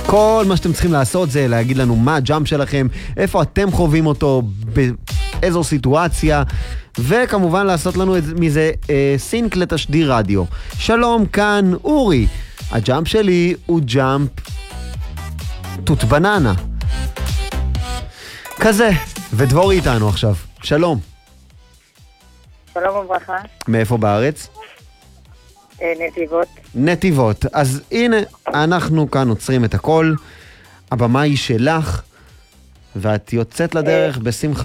כל מה שאתם צריכים לעשות זה להגיד לנו מה הג'אמפ שלכם, איפה אתם חווים אותו, באיזו סיטואציה, וכמובן לעשות לנו מזה סינק לתשדיר רדיו. שלום, כאן אורי. הג'אמפ שלי הוא ג'אמפ תות בננה. כזה. ודבורי איתנו עכשיו. שלום. שלום וברכה. מאיפה בארץ? נתיבות. נתיבות. אז הנה, אנחנו כאן עוצרים את הכל. הבמה היא שלך, ואת יוצאת לדרך בשמחה.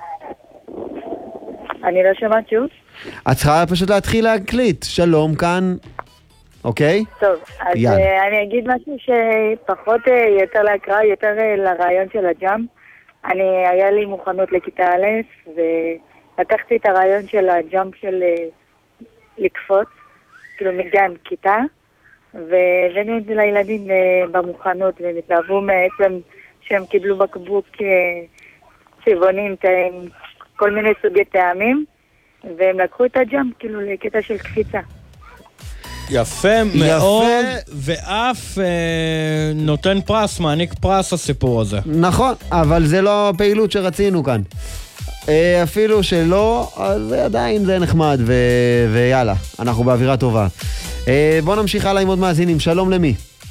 אני לא שמעת שוב. את צריכה פשוט להתחיל להקליט. שלום, כאן. אוקיי? טוב, אז אני אגיד משהו שפחות יותר להקרא, יותר לרעיון של הג'אמפ. היה לי מוכנות לכיתה א', ולקחתי את הרעיון של הג'אמפ של לקפוץ, כאילו מגן כיתה, והבאנו את זה לילדים במוכנות, והם התלהבו מעצם שהם קיבלו בקבוק צבעונים, כל מיני סוגי טעמים, והם לקחו את הג'אמפ כאילו לקטע של קפיצה. יפה מאוד, ואף נותן פרס, מעניק פרס הסיפור הזה. נכון, אבל זה לא הפעילות שרצינו כאן. אפילו שלא, אז עדיין זה נחמד, ויאללה, אנחנו באווירה טובה. בוא נמשיך הלאה עם עוד מאזינים. שלום למי?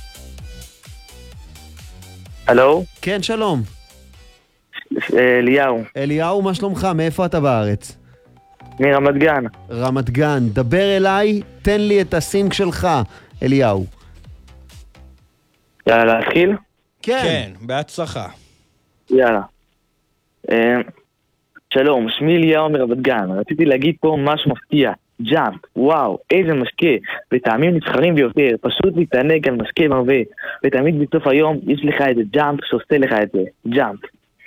הלו? כן, שלום. אליהו. אליהו, מה שלומך? מאיפה אתה בארץ? מרמת גן. רמת גן. דבר אליי, תן לי את הסינק שלך, אליהו. יאללה, להתחיל? כן. כן, בהצלחה. יאללה. שלום, שמי אליהו מרמת גן. רציתי להגיד פה משהו מפתיע. ג'אמפ, וואו, איזה משקה. בטעמים נבחרים ביותר, פשוט להתענג על משקה מרווה. ותמיד בסוף היום יש לך איזה ג'אמפ שעושה לך את זה. ג'אמפ.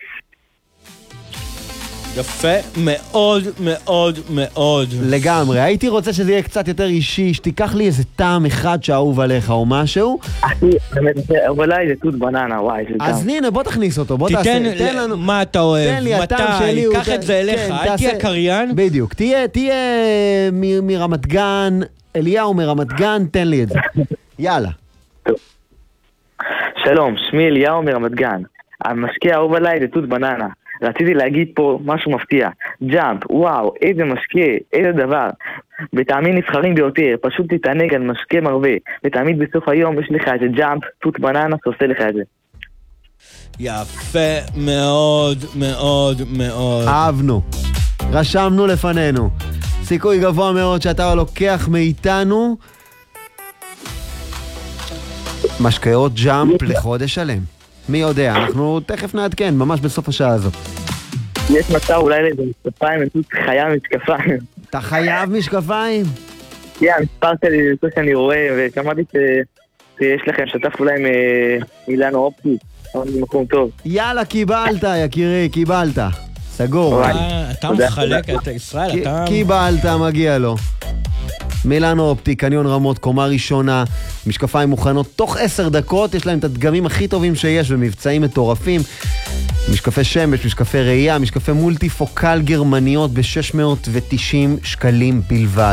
יפה מאוד מאוד מאוד. לגמרי, הייתי רוצה שזה יהיה קצת יותר אישי, שתיקח לי איזה טעם אחד שאהוב עליך או משהו. אחי, באמת, אולי זה תות בננה, וואי, זה טעם. אז הנה, בוא תכניס אותו, בוא תיתן לנו. מה אתה אוהב, תן לי, הטעם שלי. קח את זה אליך, אל תהיה קריין. בדיוק, תהיה מרמת גן, אליהו מרמת גן, תן לי את זה. יאללה. שלום, שמי אליהו מרמת גן. המשקה האהוב עליי זה תות בננה. רציתי להגיד פה משהו מפתיע. ג'אמפ, וואו, איזה משקה, איזה דבר. בטעמים נבחרים ביותר, פשוט תתענג על משקה מרווה. ותמיד בסוף היום יש לך איזה ג'אמפ, תות בננה, שעושה לך את זה. יפה מאוד מאוד מאוד. אהבנו. רשמנו לפנינו. סיכוי גבוה מאוד שאתה לוקח מאיתנו משקאות ג'אמפ לחודש שלם. מי יודע, אנחנו תכף נעדכן, ממש בסוף השעה הזאת. יש מצב אולי לאיזה משקפיים, אני חייב משקפיים. אתה חייב משקפיים? כן, המספר שלי זה אותו שאני רואה, ושמעתי שיש לכם שתף אולי עם אילנו אופטי, זה מקום טוב. יאללה, קיבלת, יקירי, קיבלת. סגור. אתה מחלק את ישראל, אתה... קיבלת, מגיע לו. מילאנו אופטי, קניון רמות, קומה ראשונה, משקפיים מוכנות תוך 10 דקות, יש להם את הדגמים הכי טובים שיש ומבצעים מטורפים, משקפי שמש, משקפי ראייה, משקפי מולטי פוקל גרמניות ב-690 שקלים בלבד.